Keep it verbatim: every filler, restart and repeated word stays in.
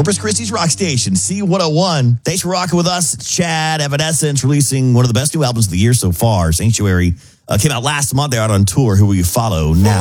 Corpus Christi's rock station, C one oh one. Thanks for rocking with us. Chad, Evanescence, releasing one of the best new albums of the year so far. Sanctuary uh, came out last month. They're out on tour. Who will you follow now?